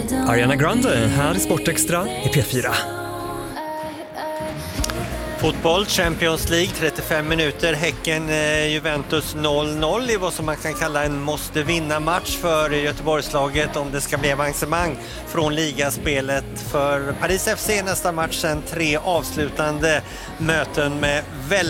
Ariana Grande här i Sportextra i P4. Fotboll, Champions League, 35 minuter, Häcken, Juventus 0-0 i vad som man kan kalla en måste-vinna-match för Göteborgslaget om det ska bli avancemang från ligaspelet. För Paris FC nästa match sen 3 avslutande möten med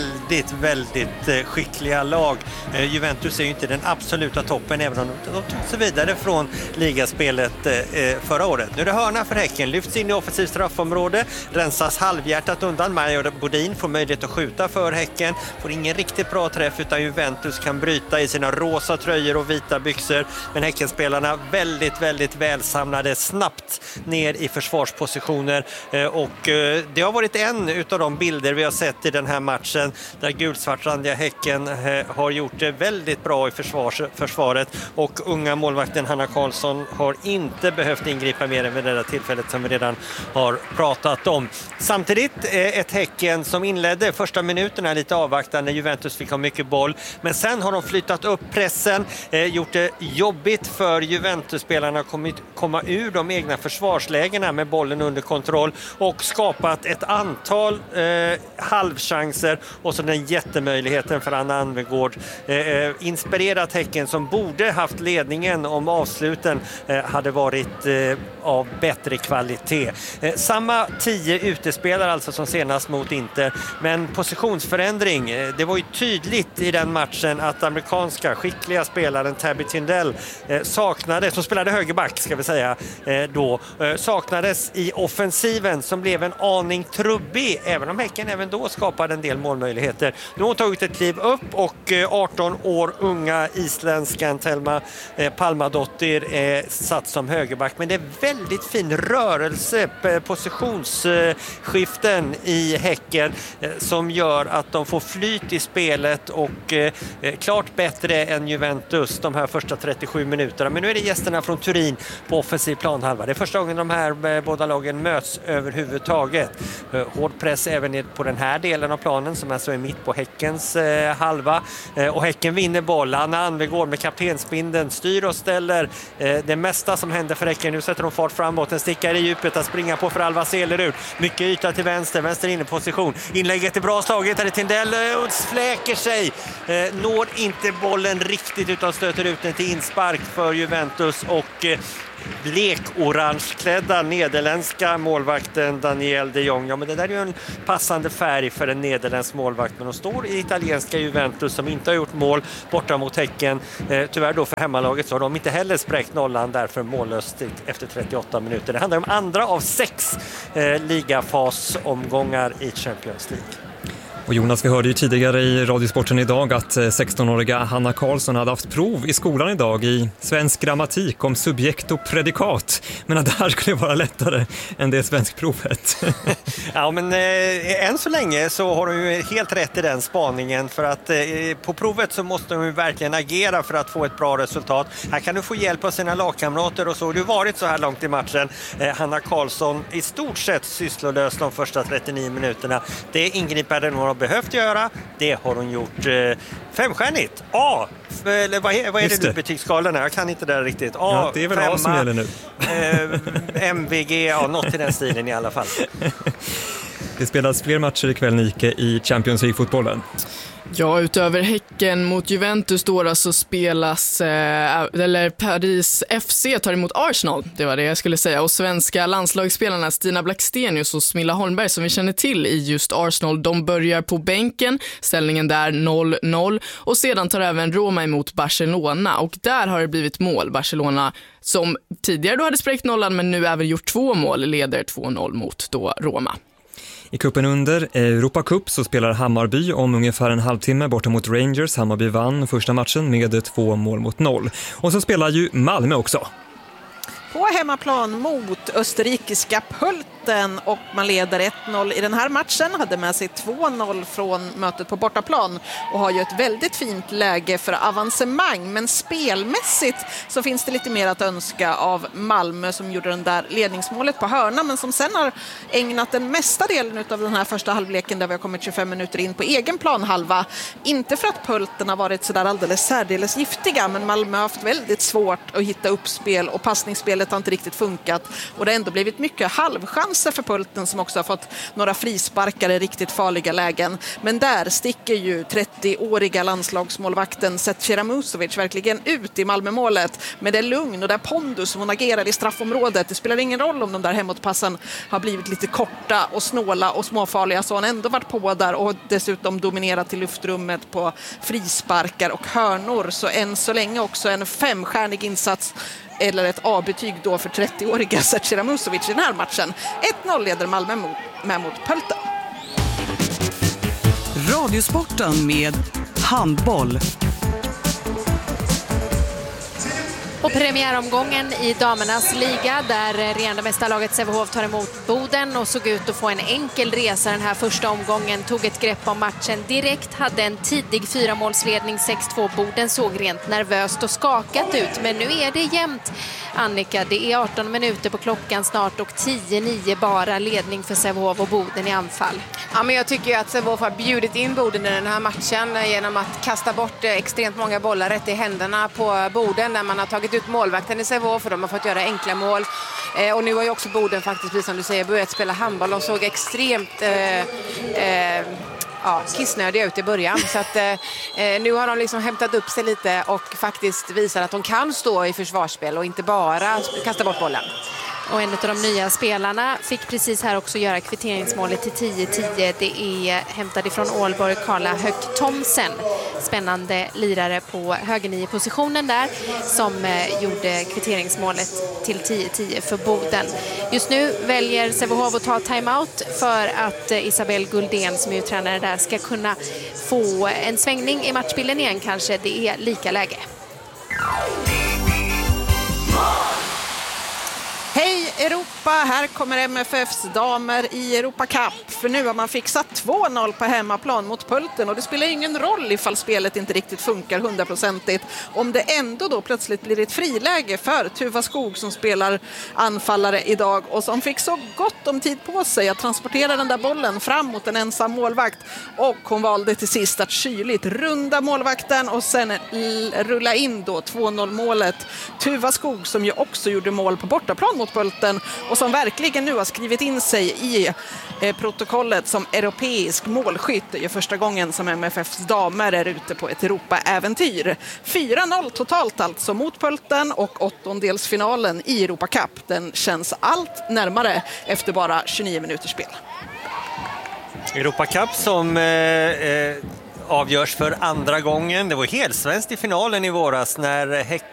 väldigt skickliga lag. Juventus är ju inte den absoluta toppen även om de tog sig vidare från ligaspelet förra året. Nu är det hörna för Häcken, lyfts in i offensivt straffområde, rensas halvhjärtat undan. Major Bodin får möjlighet att skjuta för Häcken, får ingen riktigt bra träff utan Juventus kan bryta i sina rosa tröjor och vita byxor. Men Häckenspelarna väldigt välsamlade snabbt ner i försvarspositioner och det har varit en utav de bilder vi har sett i den här matchen där gulsvartrandiga Häcken har gjort det väldigt bra i försvaret och unga målvakten Hanna Karlsson har inte behövt ingripa mer än vid det där tillfället som vi redan har pratat om. Samtidigt ett Häcken som inledde första minuterna lite avvaktande. Juventus fick ha mycket boll, men sen har de flyttat upp pressen, gjort det jobbigt för Juventus-spelarna att komma ur de egna försvarslägena med bollen under kontroll och skapat ett antal halvchanser och så den jättemöjligheten för Anna Anvegård. Inspirerat Häcken som borde haft ledningen om avsluten hade varit av bättre kvalitet. Samma 10 utespelare alltså som senast mot Inter, men positionsförändring. Det var ju tydligt i den matchen att amerikanska skickliga spelaren Tabby Tindell saknades, som spelade högerback ska vi säga då, saknades i offensiven som blev en aning trubbig, även om Häcken även då skapade en del målmöjligheter. Nu har hon tagit ett kliv upp och 18 år unga isländskan Telma Palmadottir är satt som högerback, men det är väldigt fin rörelse, positionsskiften i Häcken som gör att de får flyt i spelet och klart bättre än Juventus de här första 37 minuterna. Men nu är det gästerna från Turin på offensiv planhalva. Det är första gången de här båda lagen möts överhuvudtaget. Hård press även på den här delen av planen som alltså är mitt på Häckens halva. Och Häcken vinner boll. Anna Anvegård med kaptensbindeln styr och ställer det mesta som händer för Häcken. Nu sätter de fart framåt. Den stickar i djupet att springa på för Alva Selerud. Mycket yta till vänster inne position. Inlägget är bra slaget. Här är Tindell och fläker sig. Når inte bollen riktigt utan stöter ut den till inspark för Juventus och blek-orangeklädda nederländska målvakten Daniel de Jong. Ja, men det där är ju en passande färg för en nederländsk målvakt, men de står i italienska Juventus som inte har gjort mål borta mot Häcken. Tyvärr då för hemmalaget så har de inte heller spräckt nollan, därför mållöst efter 38 minuter. Det handlar om andra av 6 ligafasomgångar i Champions League. Och Jonas, vi hörde ju tidigare i Radiosporten idag att 16-åriga Hanna Karlsson hade haft prov i skolan idag i svensk grammatik om subjekt och predikat. Men att det här skulle vara lättare än det svenskprovet. Ja, men än så länge så har de ju helt rätt i den spaningen, för att på provet så måste de ju verkligen agera för att få ett bra resultat. Här kan du få hjälp av sina lagkamrater och så har det varit så här långt i matchen. Hanna Karlsson i stort sett sysslolös de första 39 minuterna. Det ingripade hon har behövt göra, det har hon gjort. 5-stjärnigt. A. Eller vad är det nu betygsskalan? Jag kan inte det riktigt. A, ja, det är väl 5, A som gäller nu. MVG, ja, något i den stilen i alla fall. Det spelas fler matcher ikväll, Nike, i Champions League-fotbollen. Ja, utöver Häcken mot Juventus då så spelas eller Paris FC tar emot Arsenal, det var det jag skulle säga. Och svenska landslagsspelarna Stina Blackstenius och Smilla Holmberg som vi känner till i just Arsenal, de börjar på bänken, ställningen där 0-0, och sedan tar även Roma emot Barcelona och där har det blivit mål. Barcelona som tidigare då hade spräckt nollan men nu även gjort 2 mål, leder 2-0 mot då Roma. I kuppen under Europa Cup så spelar Hammarby om ungefär en halvtimme borta mot Rangers. Hammarby vann första matchen med 2-0. Och så spelar ju Malmö också. På hemmaplan mot österrikiska Pult Pulten och man leder 1-0 i den här matchen. Hade med sig 2-0 från mötet på bortaplan och har ju ett väldigt fint läge för avancemang. Men spelmässigt så finns det lite mer att önska av Malmö som gjorde den där ledningsmålet på hörna, men som sen har ägnat den mesta delen av den här första halvleken där vi har kommit 25 minuter in på egen planhalva. Inte för att Pulten har varit så där alldeles särdeles giftiga, men Malmö har haft väldigt svårt att hitta uppspel och passningsspelet har inte riktigt funkat. Och det har ändå blivit mycket halvchanser för Pulten som också har fått några frisparkare i riktigt farliga lägen. Men där sticker ju 30-åriga landslagsmålvakten Zecira Musovic verkligen ut i Malmömålet med det lugn och det pondus som hon agerar i straffområdet. Det spelar ingen roll om de där hemåtpassen har blivit lite korta och snåla och småfarliga, så har hon ändå varit på där och dessutom dominerat i luftrummet på frisparkar och hörnor. Så än så länge också en 5-stjärnig insats eller ett A-betyg då för 30-åriga Zecira Musovic i den här matchen. 1-0 leder Malmö mot Pulten. Radiosporten med handboll. Och premiäromgången i damernas liga där regerande mästarlaget Sävehof tar emot Boden och såg ut att få en enkel resa den här första omgången. Tog ett grepp om matchen direkt, hade en tidig 4-målsledning 6-2. Boden såg rent nervöst och skakat ut, men nu är det jämnt. Annika, det är 18 minuter på klockan snart och 10-9 bara ledning för Sävehof och Boden i anfall. Ja, men jag tycker att Sävehof har bjudit in Boden i den här matchen genom att kasta bort extremt många bollar rätt i händerna på Boden där man har tagit ut målvakten i Sävehof för de har fått göra enkla mål. Och nu har ju också Boden faktiskt, precis som du säger, börjat spela handboll. De såg extremt kissnödiga ut i början. Så att nu har de liksom hämtat upp sig lite och faktiskt visar att de kan stå i försvarsspel och inte bara kasta bort bollen. Och en av de nya spelarna fick precis här också göra kvitteringsmålet till 10-10. Det är hämtad ifrån Ålborg, Karla Höck Thomsen. Spännande lirare på högernio-positionen där som gjorde kvitteringsmålet till 10-10 för Boden. Just nu väljer Sävehof att ta timeout för att Isabel Guldén som är tränare där ska kunna få en svängning i matchbilden igen kanske. Det är lika läge. Hej Europa, här kommer MFFs damer i Europa Cup. För nu har man fixat 2-0 på hemmaplan mot Pulten och det spelar ingen roll ifall spelet inte riktigt funkar 100%. Om det ändå då plötsligt blir ett friläge för Tuva Skog som spelar anfallare idag och som fick så gott om tid på sig att transportera den där bollen fram mot en ensam målvakt. Och hon valde till sist att kyligt runda målvakten och sen rulla in då 2-0 målet. Tuva Skog som ju också gjorde mål på bortaplan mot Pulten och som verkligen nu har skrivit in sig i protokollet som europeisk målskytt. Det är första gången som MFFs damer är ute på ett Europa-äventyr. 4-0 totalt alltså mot Pulten och åttondelsfinalen i Europa Cup. Den känns allt närmare efter bara 29 minuters spel. Europa Cup som avgörs för andra gången. Det var helsvenskt i finalen i våras när